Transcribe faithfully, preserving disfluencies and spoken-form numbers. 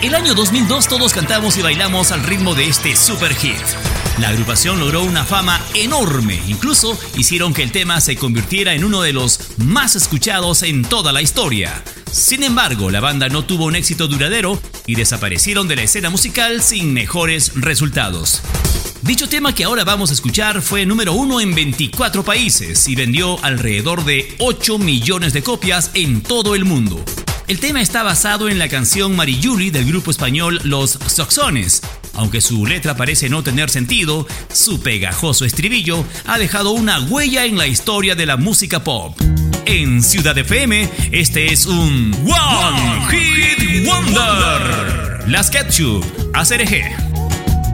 El año dos mil dos todos cantamos y bailamos al ritmo de este super hit. La agrupación logró una fama enorme, incluso hicieron que el tema se convirtiera en uno de los más escuchados en toda la historia. Sin embargo, la banda no tuvo un éxito duradero y desaparecieron de la escena musical sin mejores resultados. Dicho tema que ahora vamos a escuchar fue número uno en veinticuatro países y vendió alrededor de ocho millones de copias en todo el mundo. El tema está basado en la canción Mariuli del grupo español Los Saxones. Aunque su letra parece no tener sentido, su pegajoso estribillo ha dejado una huella en la historia de la música pop. En Ciudad F M, este es un One Hit Wonder. Las Ketchup, A C R G.